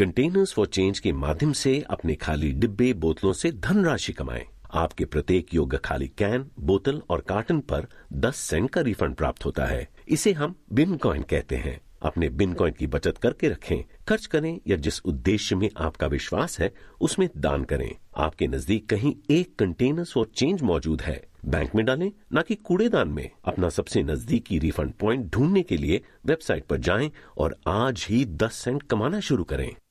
Containers for change के माध्यम से अपने खाली डिब्बे बोतलों से धनराशि कमाएं। आपके प्रत्येक योग्य खाली कैन, बोतल और कार्टन पर 10 सेंट का रिफंड प्राप्त होता है। इसे हम बिन कॉइन कहते हैं। अपने बिन कॉइन की बचत करके रखें, खर्च करें या जिस उद्देश्य में आपका विश्वास है उसमें दान करें। आपके नजदीक कहीं एक कंटेनर्स फॉर चेंज मौजूद है, बैंक में डालें, न कि कूड़ेदान में। अपना सबसे नजदीकी रिफंड पॉइंट ढूंढने के लिए वेबसाइट पर जाएं और आज ही 10 सेंट कमाना शुरू करें।